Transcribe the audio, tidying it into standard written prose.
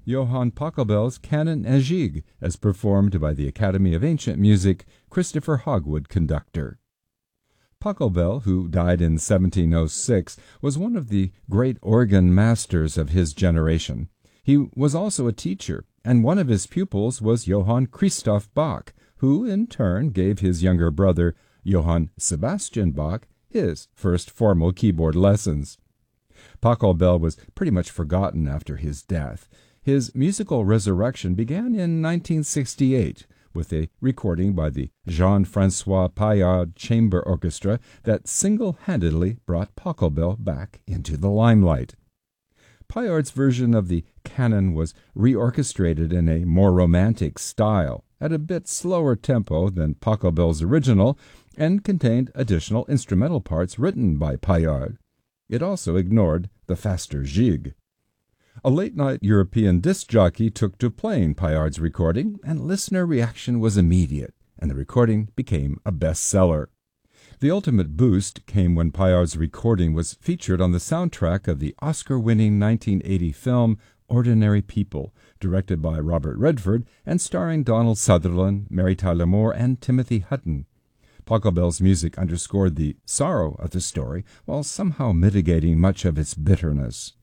Johann Pachelbel's Canon and Gigue, as performed by the Academy of Ancient Music, Christopher Hogwood conductor. Pachelbel, who died in 1706, was one of the great organ masters of his generation. He was also a teacher, and one of his pupils was Johann Christoph Bach, who in turn gave his younger brother, Johann Sebastian Bach, his first formal keyboard lessons. Pachelbel was pretty much forgotten after his death. His musical resurrection began in 1968 with a recording by the Jean-Francois Paillard Chamber Orchestra that single-handedly brought Pachelbel back into the limelight. Paillard's version of the canon was reorchestrated in a more romantic style, at a bit slower tempo than Pachelbel's original, and contained additional instrumental parts written by Paillard. It also ignored the faster Gigue. A late-night European disc jockey took to playing Paillard's recording, and listener reaction was immediate, and the recording became a bestseller. The ultimate boost came when Paillard's recording was featured on the soundtrack of the Oscar-winning 1980 film Ordinary People, directed by Robert Redford and starring Donald Sutherland, Mary Tyler Moore, and Timothy Hutton. Pachelbel's music underscored the sorrow of the story while somehow mitigating much of its bitterness.